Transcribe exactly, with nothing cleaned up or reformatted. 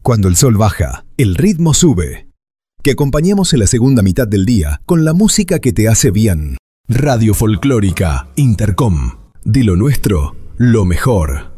Cuando el sol baja, el ritmo sube. Que acompañemos en la segunda mitad del día con la música que te hace bien. Radio Folclórica Intercom. De lo nuestro, lo mejor.